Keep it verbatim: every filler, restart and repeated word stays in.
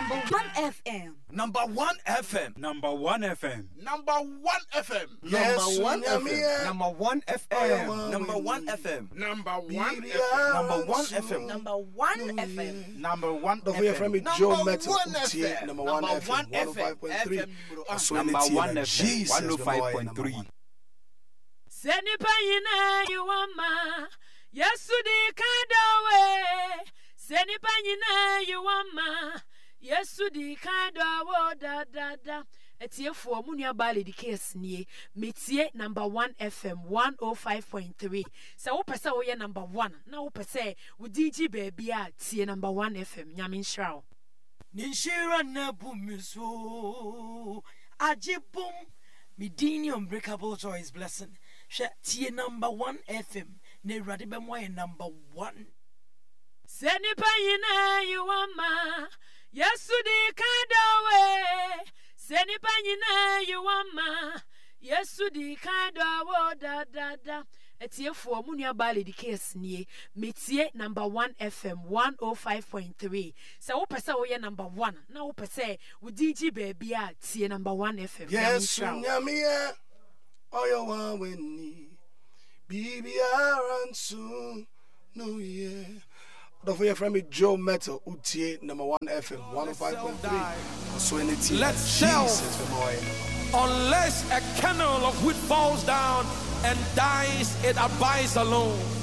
Number one F M. Number one F M. Number one F M. Number one F M. Number one F M. Number one F M. Number one F M. Number one F M. Number one F M. Number one F M. Number one Don't forget from me, Joe Metal. Number Number one F M. one oh five point three. Number one F M. one oh five point three. Senipa yina yuama. Yesudi kandawe. Senipa yina yuama. Yesudi kandawo da da da. Etie for munia bali di case nie. Metie number one F M one oh five point three. Sa wo pese wo ye number one. Na wo pese wo D J baby a tie number one F M. Nyamin shraw. Ninshira na bumiso. Ajibum. Midini unbreakable joy is blessing. She tie number one F M. Ne radibe mo number one. Senipa yina yuama. Yesudi kandawe. Senipa yina yuama. Yesudi kandawo da da da. Etie for munia bali di case nie. Metie number one F M one oh five point three. Sa wo pese wo ye number one. Na wo pese wo D J baby a tie number one F M. Yes, nyamia. Oyo wa weni. Bibi aransu. No yeah. Don't forget from me, Joe Metal, U T A, number one F M, one oh five point three. So anything. Let's sell. Unless a kernel of wheat falls down and dies, it abides alone.